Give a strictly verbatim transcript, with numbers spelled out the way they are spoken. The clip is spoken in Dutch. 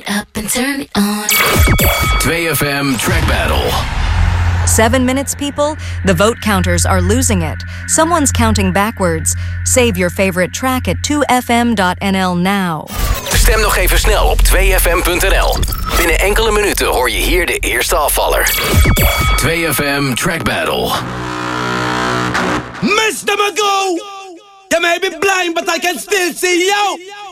it up and turn it on. two F M Track Battle. Seven minutes, people. The vote counters are losing it. Someone's counting backwards. Save your favorite track at two f m dot n l now. Stem nog even snel op twee f m punt n l. Binnen enkele minuten hoor je hier de eerste afvaller. twee F M Track Battle. mister Magoo! You may be blind, but I can still see you!